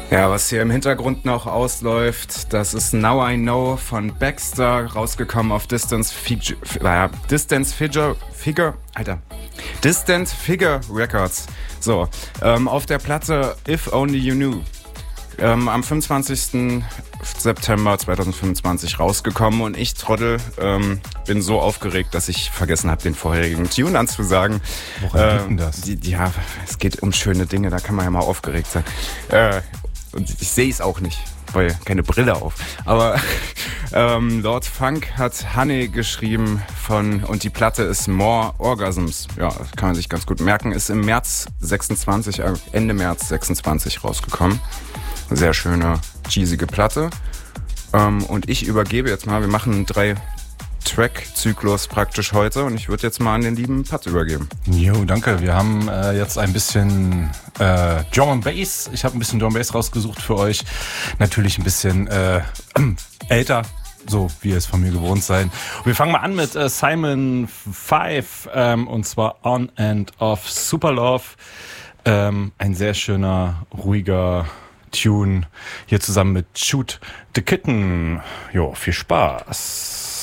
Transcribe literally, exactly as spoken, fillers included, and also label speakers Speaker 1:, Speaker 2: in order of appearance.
Speaker 1: Ja, was hier im Hintergrund noch ausläuft, das ist Now I Know von Baxter, rausgekommen auf Distance Figure, äh, Distance Figure, Figure, Alter, Distant Figure Records. So, ähm, auf der Platte If Only You Knew. Ähm, am fünfundzwanzigsten September zweitausendfünfundzwanzig rausgekommen und ich, Trottel, ähm, bin so aufgeregt, dass ich vergessen habe, den vorherigen Tune anzusagen.
Speaker 2: Woran
Speaker 1: ähm,
Speaker 2: geht denn das?
Speaker 1: Die, ja, es geht um schöne Dinge, da kann man ja mal aufgeregt sein. Äh, und ich sehe es auch nicht, weil keine Brille auf. Aber ähm, Lord Funk hat Honey geschrieben von, und die Platte ist More Orgasms. Ja, das kann man sich ganz gut merken. Ist im März sechsundzwanzig, äh, Ende März sechsundzwanzig rausgekommen. Sehr schöne, cheesige Platte. Ähm, und ich übergebe jetzt mal, wir machen einen Drei-Track-Zyklus praktisch heute und ich würde jetzt mal an den lieben Pat übergeben.
Speaker 2: Jo, danke. Wir haben äh, jetzt ein bisschen äh, Drum and Bass. Ich habe ein bisschen Drum and Bass rausgesucht für euch. Natürlich ein bisschen äh, älter, so wie ihr es von mir gewohnt seid. Wir fangen mal an mit äh, Simon Five ähm, und zwar On and Off Super Love. Ähm, ein sehr schöner, ruhiger Tune hier zusammen mit Shoot the Kitten. Jo, viel Spaß.